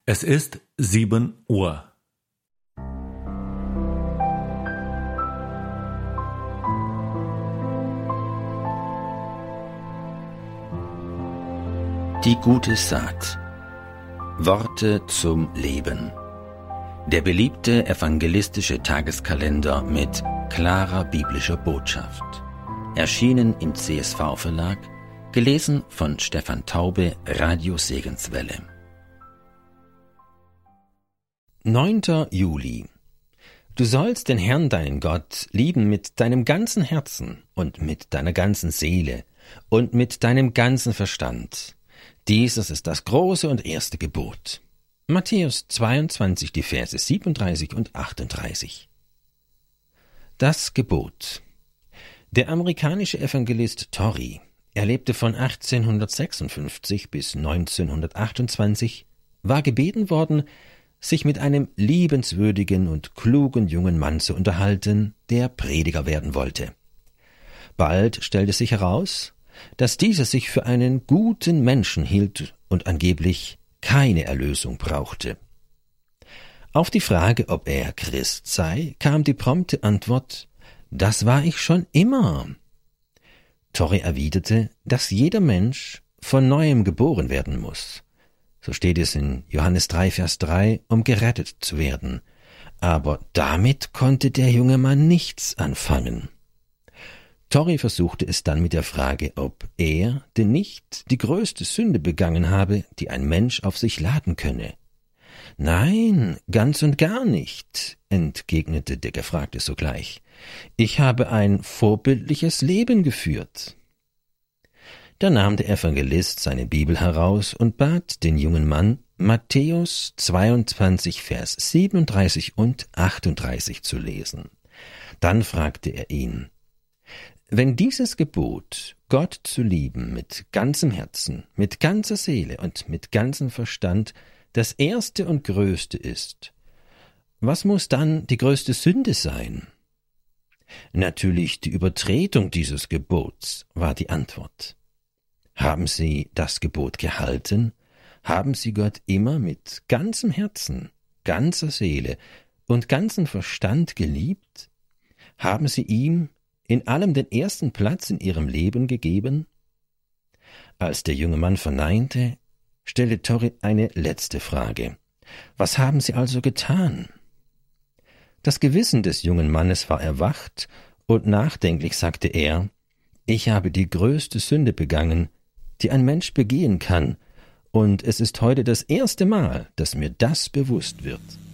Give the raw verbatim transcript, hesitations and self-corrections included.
Es ist sieben Uhr. Die gute Saat. Worte zum Leben. Der beliebte evangelistische Tageskalender mit klarer biblischer Botschaft. Erschienen im C S V-Verlag, gelesen von Stefan Taube, Radio Segenswelle. neunter Juli. Du sollst den Herrn, deinen Gott, lieben mit deinem ganzen Herzen und mit deiner ganzen Seele und mit deinem ganzen Verstand. Dieses ist das große und erste Gebot. Matthäus zweiundzwanzig, die Verse siebenunddreißig und achtunddreißig. Das Gebot. Der amerikanische Evangelist Torrey, er lebte von achtzehnhundertsechsundfünfzig bis neunzehnhundertachtundzwanzig, war gebeten worden, sich mit einem liebenswürdigen und klugen jungen Mann zu unterhalten, der Prediger werden wollte. Bald stellte sich heraus, dass dieser sich für einen guten Menschen hielt und angeblich keine Erlösung brauchte. Auf die Frage, ob er Christ sei, kam die prompte Antwort: »Das war ich schon immer.« Torrey erwiderte, dass jeder Mensch von Neuem geboren werden muss. So steht es in Johannes drei, Vers drei, um gerettet zu werden. Aber damit konnte der junge Mann nichts anfangen. Torrey versuchte es dann mit der Frage, ob er denn nicht die größte Sünde begangen habe, die ein Mensch auf sich laden könne. »Nein, ganz und gar nicht«, entgegnete der Gefragte sogleich. »Ich habe ein vorbildliches Leben geführt.« Da nahm der Evangelist seine Bibel heraus und bat den jungen Mann, Matthäus zweiundzwanzig, Vers siebenunddreißig und achtunddreißig zu lesen. Dann fragte er ihn: »Wenn dieses Gebot, Gott zu lieben mit ganzem Herzen, mit ganzer Seele und mit ganzem Verstand, das erste und größte ist, was muss dann die größte Sünde sein?« »Natürlich die Übertretung dieses Gebots«, war die Antwort. Haben Sie das Gebot gehalten? Haben Sie Gott immer mit ganzem Herzen, ganzer Seele und ganzem Verstand geliebt? Haben Sie ihm in allem den ersten Platz in Ihrem Leben gegeben? Als der junge Mann verneinte, stellte Torrey eine letzte Frage. »Was haben Sie also getan?« Das Gewissen des jungen Mannes war erwacht, und nachdenklich sagte er: »Ich habe die größte Sünde begangen, die ein Mensch begehen kann, und es ist heute das erste Mal, dass mir das bewusst wird.«